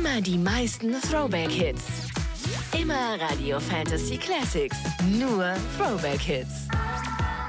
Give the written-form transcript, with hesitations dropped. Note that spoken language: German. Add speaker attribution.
Speaker 1: Immer die meisten Throwback-Hits. Immer Radio Fantasy Classics. Nur Throwback-Hits.